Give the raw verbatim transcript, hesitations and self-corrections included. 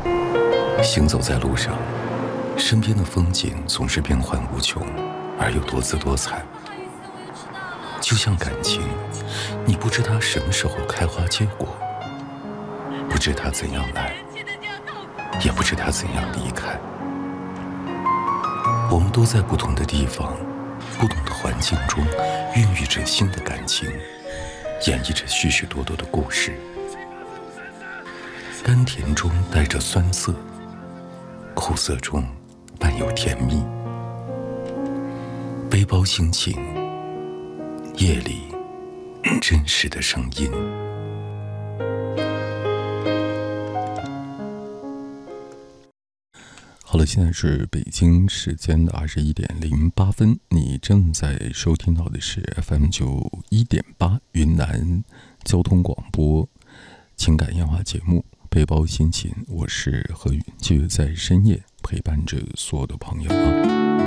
行走在路上，身边的风景总是变幻无穷，而又多姿多彩。就像感情，你不知它什么时候开花结果，不知它怎样来，也不知它怎样离开。我们都在不同的地方，不同的环境中，孕育着新的感情，演绎着许许多多的故事。甘甜中带着酸涩，苦涩中伴有甜蜜。背包心情，夜里真实的声音。好了，现在是北京时间的二十一点零八分，你正在收听到的是 F M 九一点八云南交通广播情感夜话节目《背包心情》，我是何宇，就在深夜陪伴着所有的朋友啊。